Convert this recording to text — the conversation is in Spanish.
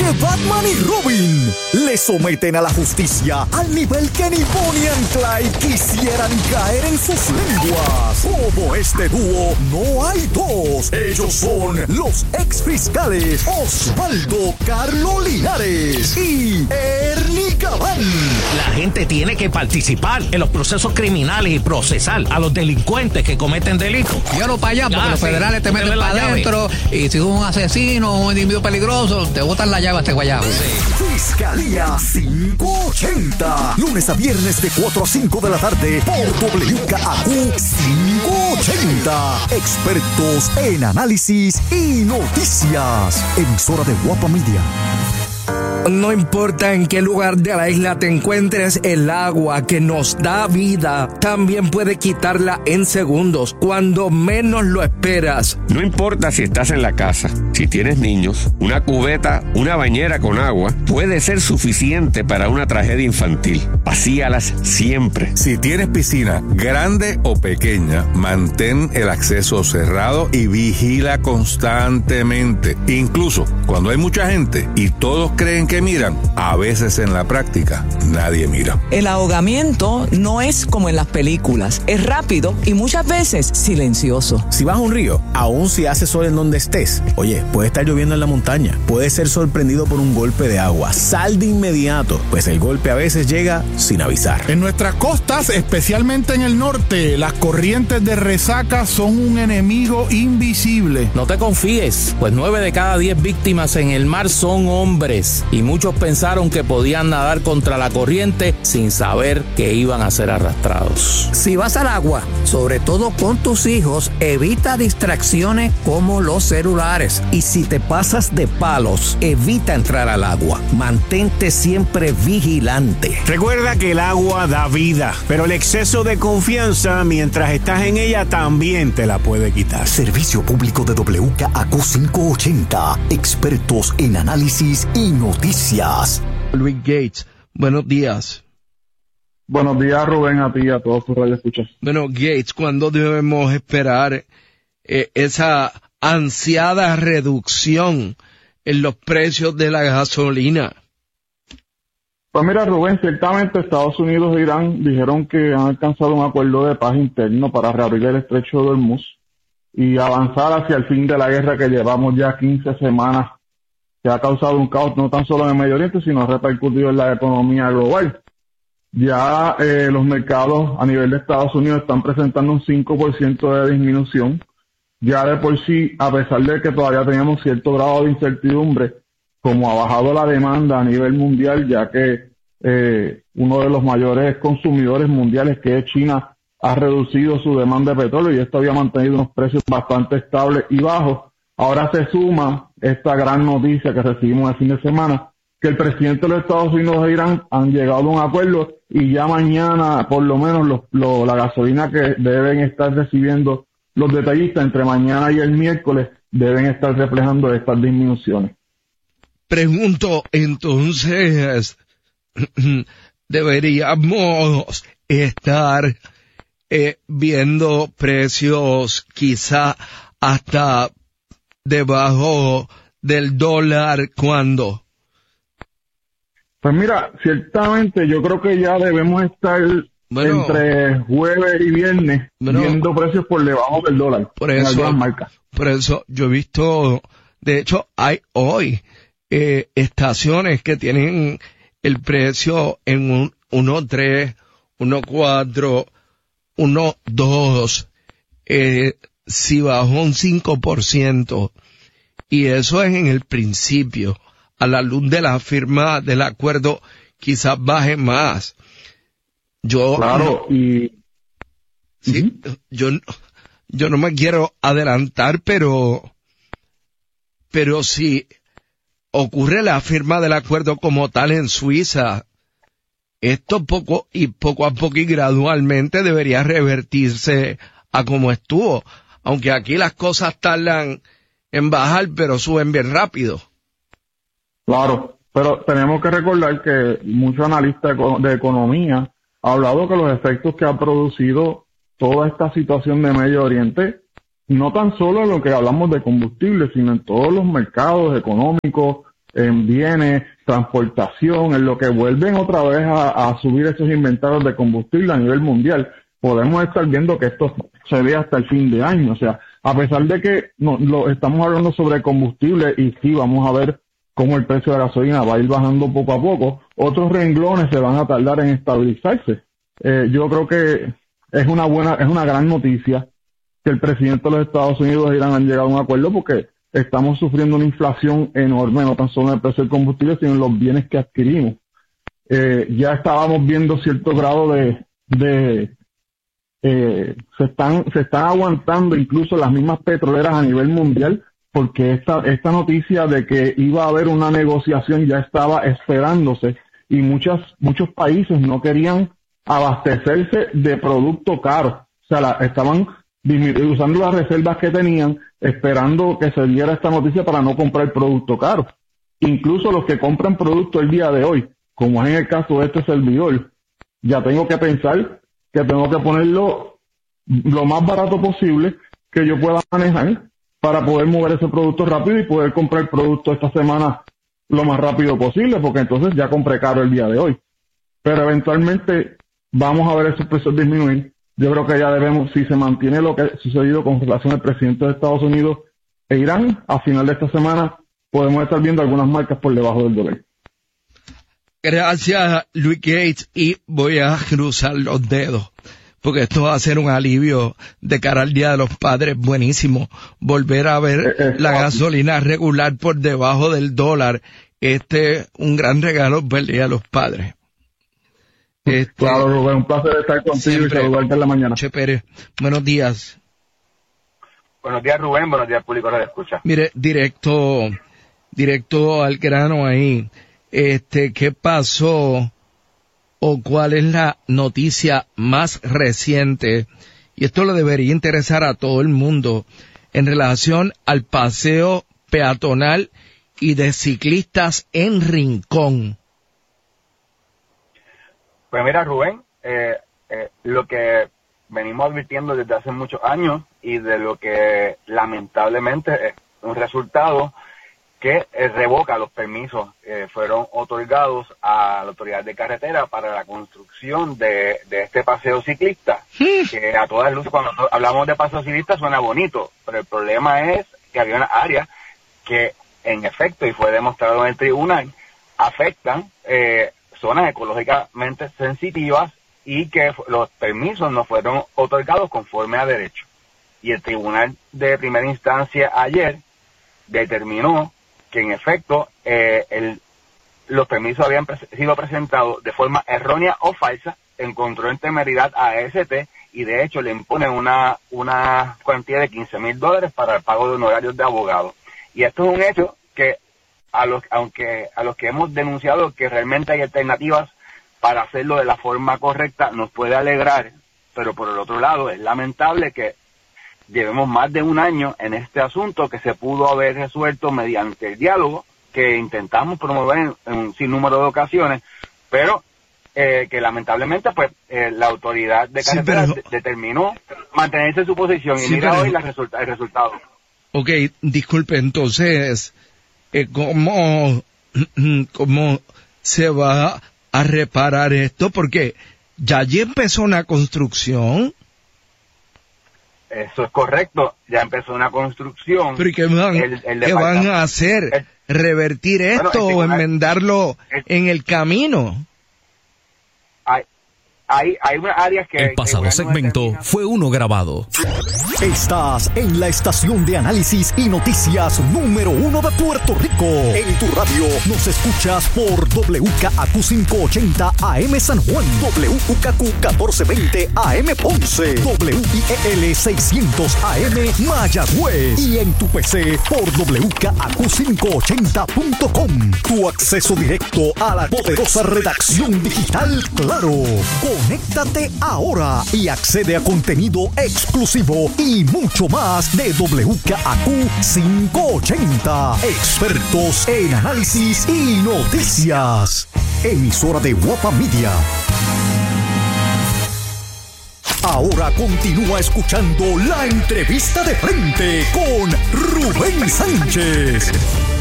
que Batman y Robin le someten a la justicia al nivel que ni Bonnie and Clyde quisieran caer en sus lenguas. Como este dúo, no hay dos. Ellos son los exfiscales Osvaldo Carlo Linares y Ernie Cabán. La gente tiene que participar en los procesos criminales y procesar a los delincuentes que cometen delitos. Yo no para allá, porque los federales te meten para adentro, y si un asesino, un individuo peligroso, te botan la llave a este guayabo. Fiscalía 580. Lunes a viernes de 4 a 5 de la tarde por WKAQ 580. Expertos en análisis y noticias. Emisora de Guapa Media. No importa en qué lugar de la isla te encuentres, el agua que nos da vida también puede quitarla en segundos, cuando menos lo esperas. No importa si estás en la casa, si tienes niños, una cubeta, una bañera con agua puede ser suficiente para una tragedia infantil. Vacíalas siempre. Si tienes piscina, grande o pequeña, mantén el acceso cerrado y vigila constantemente. Incluso cuando hay mucha gente y todos creen que miran, a veces en la práctica nadie mira. El ahogamiento no es como en las películas, es rápido y muchas veces silencioso. Si vas a un río, aun si hace sol en donde estés, oye, puede estar lloviendo en la montaña, puedes ser sorprendido por un golpe de agua, sal de inmediato, pues el golpe a veces llega sin avisar. En nuestras costas, especialmente en el norte, las corrientes de resaca son un enemigo invisible. No te confíes, pues 9 de cada 10 víctimas en el mar son hombres, y muchos pensaron que podían nadar contra la corriente sin saber que iban a ser arrastrados. Si vas al agua, sobre todo con tus hijos, evita distracciones como los celulares. Y si te pasas de palos, evita entrar al agua. Mantente siempre vigilante. Recuerda que el agua da vida, pero el exceso de confianza mientras estás en ella también te la puede quitar. Servicio público de WKAQ 580. Expertos en análisis y noticias. Luis Gates, buenos días. Buenos días, Rubén, a ti y a todos tus radioescuchas. Bueno, Gates, ¿cuándo debemos esperar esa ansiada reducción en los precios de la gasolina? Pues mira, Rubén, ciertamente Estados Unidos e Irán dijeron que han alcanzado un acuerdo de paz interno para reabrir el estrecho de Hormuz y avanzar hacia el fin de la guerra que llevamos ya 15 semanas, que ha causado un caos no tan solo en el Medio Oriente, sino ha repercutido en la economía global. Ya los mercados a nivel de Estados Unidos están presentando un 5% de disminución. Ya de por sí, a pesar de que todavía teníamos cierto grado de incertidumbre, como ha bajado la demanda a nivel mundial, ya que uno de los mayores consumidores mundiales, que es China, ha reducido su demanda de petróleo y esto había mantenido unos precios bastante estables y bajos. Ahora se suma esta gran noticia que recibimos el fin de semana, que el presidente de los Estados Unidos e Irán han llegado a un acuerdo y ya mañana, por lo menos, la gasolina que deben estar recibiendo los detallistas entre mañana y el miércoles deben estar reflejando estas disminuciones. Pregunto, entonces, ¿deberíamos estar viendo precios quizá hasta debajo del dólar cuándo? Pues mira, ciertamente yo creo que ya debemos estar entre jueves y viernes viendo precios por debajo del dólar en algunas marcas. Por eso yo he visto, de hecho hay hoy estaciones que tienen el precio en un 1.3, 1.4, 1.2, si bajó un 5%, y eso es en el principio. A la luz de la firma del acuerdo, quizás baje más. Claro, sí, yo no me quiero adelantar, pero si ocurre la firma del acuerdo como tal en Suiza, esto poco a poco y gradualmente debería revertirse a como estuvo, aunque aquí las cosas tardan en bajar, pero suben bien rápido. Claro, pero tenemos que recordar que muchos analistas de economía han hablado que los efectos que ha producido toda esta situación de Medio Oriente, no tan solo en lo que hablamos de combustible, sino en todos los mercados económicos, en bienes, transportación, en lo que vuelven otra vez a subir esos inventarios de combustible a nivel mundial. Podemos estar viendo que esto se ve hasta el fin de año. O sea, a pesar de que estamos hablando sobre combustible y sí vamos a ver cómo el precio de la gasolina va a ir bajando poco a poco, otros renglones se van a tardar en estabilizarse. Yo creo que es una gran noticia que el presidente de los Estados Unidos y Irán han llegado a un acuerdo, porque estamos sufriendo una inflación enorme, no tan solo en el precio del combustible, sino en los bienes que adquirimos. Ya estábamos viendo cierto grado se están aguantando incluso las mismas petroleras a nivel mundial, porque esta noticia de que iba a haber una negociación ya estaba esperándose, y muchos países no querían abastecerse de producto caro. O sea, estaban usando las reservas que tenían, esperando que se diera esta noticia para no comprar producto caro. Incluso los que compran producto el día de hoy, como es en el caso de este servidor, ya tengo que pensar que tengo que ponerlo lo más barato posible que yo pueda manejar para poder mover ese producto rápido y poder comprar el producto esta semana lo más rápido posible, porque entonces ya compré caro el día de hoy. Pero eventualmente vamos a ver esos precios disminuir. Yo creo que ya debemos, si se mantiene lo que ha sucedido con relación al presidente de Estados Unidos e Irán, a final de esta semana podemos estar viendo algunas marcas por debajo del dólar. Gracias, Luis Gates, y voy a cruzar los dedos, porque esto va a ser un alivio de cara al Día de los Padres. Buenísimo volver a ver la gasolina regular por debajo del dólar. Un gran regalo para el Día de los Padres. Claro, Rubén, un placer estar contigo y saludarte en la mañana. Che Pérez, buenos días. Buenos días, Rubén, buenos días, público de escucha. Mire, directo al grano ahí. ¿Qué pasó o cuál es la noticia más reciente? Y esto le debería interesar a todo el mundo en relación al paseo peatonal y de ciclistas en Rincón. Pues mira, Rubén, lo que venimos advirtiendo desde hace muchos años y de lo que lamentablemente es un resultado que revoca los permisos fueron otorgados a la autoridad de carretera para la construcción de este paseo ciclista, que a todas luces cuando hablamos de paseo ciclista suena bonito, pero el problema es que había una área que en efecto, y fue demostrado en el tribunal, afectan zonas ecológicamente sensitivas y que los permisos no fueron otorgados conforme a derecho. Y el tribunal de primera instancia ayer determinó que en efecto los permisos habían sido presentados de forma errónea o falsa, encontró en temeridad a AST y de hecho le impone una cuantía de $15,000 para el pago de honorarios de abogados. Y esto es un hecho que a los que hemos denunciado que realmente hay alternativas para hacerlo de la forma correcta nos puede alegrar, pero por el otro lado es lamentable que llevemos más de un año en este asunto que se pudo haber resuelto mediante el diálogo que intentamos promover en un sinnúmero de ocasiones, pero que lamentablemente pues la autoridad de carretera determinó mantenerse en su posición y mira hoy el resultado. Ok, disculpe, entonces, ¿cómo se va a reparar esto? Porque ya allí empezó una construcción. Eso es correcto, ya empezó una construcción. ¿Pero qué van a hacer? ¿Revertir esto o enmendarlo en el camino? Hay áreas que... El pasado segmento fue uno grabado. Estás en la estación de análisis y noticias número 1 de Puerto Rico. En tu radio nos escuchas por WKAQ 580 AM San Juan, WKQ 1420 AM Ponce, WIEL 600 AM Mayagüez y en tu PC por WKAQ580.com. Tu acceso directo a la poderosa redacción digital Claro. Conéctate ahora y accede a contenido exclusivo y mucho más de WKAQ 580. Expertos en análisis y noticias. Emisora de Guapa Media. Ahora continúa escuchando la entrevista de frente con Rubén Sánchez.